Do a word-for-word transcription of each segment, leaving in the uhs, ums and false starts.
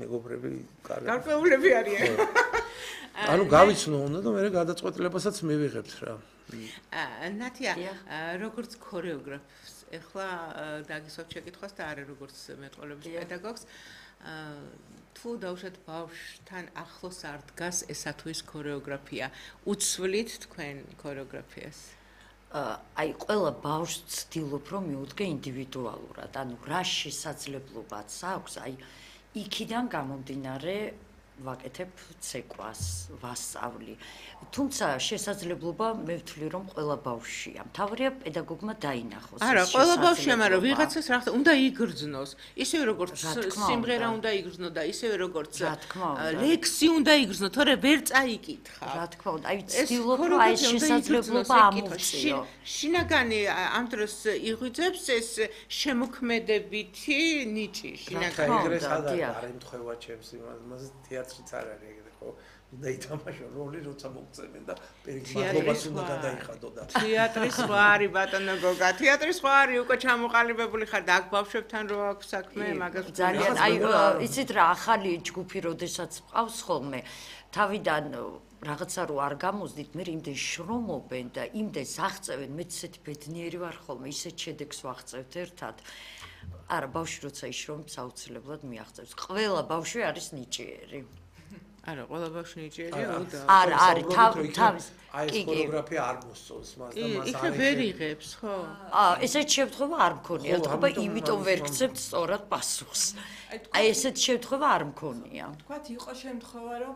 მეგობრები კარგი. გარკვეულები არიან. ანუ გავიცნო უნდა და მე გადაწყვეტილებასაც მივიღებთ რა. ნათია, როგორც ქორეოგრაფს, ეხლა დაგისვათ შეკითხვას და არა როგორც მეტყველების პედაგოგს, თუ დავუშვათ ბავშვთან ახლოს არ დგას ესა თუ ის ქორეოგრაფია, უცვლით თქვენ ქორეოგრაფიას? აი ყველა ბავშვს ვცდილობ რომ მიუდგე ინდივიდუალურად, ანუ რა შესაძლებლობაც აქვს, აი იქიდან გამომდინარე ვაკეთებ ცეკვას, ვასწავლი. თუმცა შესაძლებლობა მე ვთვლი რომ ყველა ბავშვია. მთავარია პედაგოგმა დაინახოს. არა, ყველა ბავშვია, მაგრამ ვიღაცას რა ხდება, უნდა იგრძნოს. ისევე როგორც სიმღერა უნდა იგრძნო და ისევე როგორც ლექსი უნდა იგრძნო, თორე ვერ წაიკითხა. რა თქმა უნდა, აი ვცდილობ რომ აი ეს შესაძლებლობა ამოვწიო. შინაგანი ამ დროს იღვიძებს ეს შემოქმედებითი ნიჭი, შინაგანი. ეგრეს არ ემთხვევა ჩემს იმას თეატრიც არ არის ეგრე ხო? უნდა ითამაშო როლი, როცა მოგწევენ და პერიგმადლობას უნდა გადაიხადო და თეატრის სხვა არის ბატონო გოგა, თეატრის სხვა არის უკვე ჩამოყალიბებული ხარ და აქ ბავშვებთან რო აქვს საქმე, მაგას ძალიან აი იცით რა, ახალი ჯგუფი როდესაც ყავს ხოლმე, თავიდან რაღაცა რო არ გამოსდით, მე იმდენ შრომობენ და იმდენ აღწევენ, მე ისეთი ბედნიერი ვარ ხოლმე, ისეთ შედეგს ვაღწევთ ერთად. არა, ბავშვი როცა იშრომებს აუცილებლად მიაღწევს. ყველა ბავშვი არის ნიჭიერი. არა, ყველა ბავშვი ნიჭიერია, ოდა. არა, არის თავის. აი ეს ქორეოგრაფია არ მოსწონს მას და მას არ ვერ იღებს, ხო? აა, ესეთ შემთხვევა არ მქონია, თქობა, იმიტომ ვერ გცემთ სწორად პასუხს. აი ესეთ შემთხვევა არ მქონია. თქვათ იყო შემთხვევა, რომ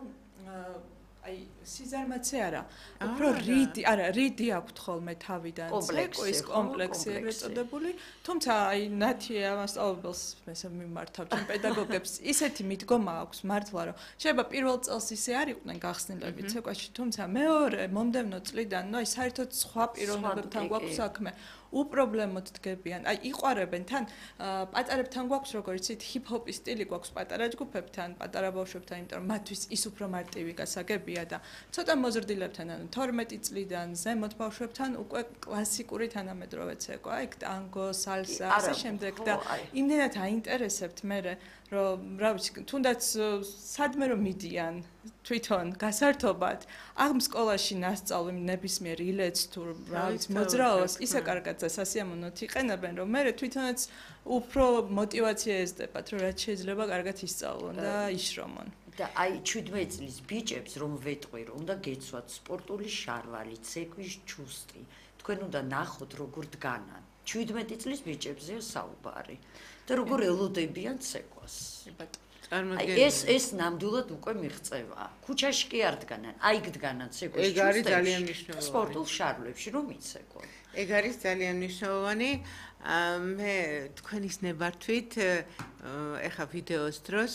აი სიზარმაცე არა, უფრო რიდი, არა, რიდი აქვთ ხოლმე თავიდან ცეკვის კომპლექსი ეწოდებული, თუმცა აი ნათია მასწავლებელს მესა მიმართავ ჩემ პედაგოგებს ისეთი მიდგომა აქვს მართლა რომ შეიძლება პირველ წელს ისე არ იყვნენ გახსნილები ცეკვაში, თუმცა მეორე მომდევნო წლიდან, ნუ აი საერთოდ სხვა პიროვნებებთან გვაქვს საქმე. უპრობლემოდ დგებიან. აი იყვარებენ თან პატარებთან გვაქვს როგორც იცით ჰიპ-ჰოპის სტილი გვაქვს პატარა ჯგუფებთან, პატარა ბავშვებთან, იმიტომ რომ მათთვის ის უფრო მარტივი გასაგებია და ცოტა მოზრდილებთან, ანუ თორმეტი წლიდან ზემოთ ბავშვებთან უკვე კლასიკური თანამედროვე ცეკვა, აი ტანგო, სალსა, ასე შემდეგ და იმდენად აინტერესებთ მე რომ რა ვიცი, თუნდაც სადმე რომ მიდიან თვითონ გასართობად, აღ სკოლაში ნასწავლი ნებისმიერ ილეთს თუ რა ვიცი მოძრაობას ისე კარგად და სასიამოვნოდ იყენებენ, რომ მე თვითონაც უფრო მოტივაცია ეძებათ, რომ რაც შეიძლება კარგად ისწავლონ და იშრომონ. და აი ჩვიდმეტი წლის ბიჭებს რომ ვეტყვი, რომ უნდა გეცვათ სპორტული შარვალი, ცეკვის ჩუსტი. თქვენ უნდა ნახოთ როგორ დგანან. ჩვიდმეტი წლის ბიჭებზეა საუბარი. და როგორ ელოდებიან ცეკვას. აი ეს ეს ნამდვილად უკვე მიღწევა. ქუჩაში კი არ დგანან, აი დგანან ცეკვის ჩუსტებში. ეგ არის ძალიან მნიშვნელოვანი. სპორტულ შარვლებში რომ იცეკვონ. ეგ არის ძალიან მნიშვნელოვანი. მე თქვენის ნებართვით ეხა ვიდეოს დროს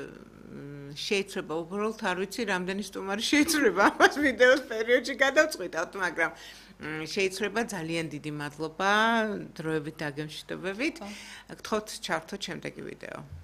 შეიძლება უბრალოდ არ ვიცი რამდენი სტუმარი შეიძლება ამას ვიდეოს პერიოდში გადავწყვიტავთ, მაგრამ შეიძლება ძალიან დიდი მადლობა დროებით დაგემშვიდობებით. გთხოვთ ჩართოთ შემდეგი ვიდეო.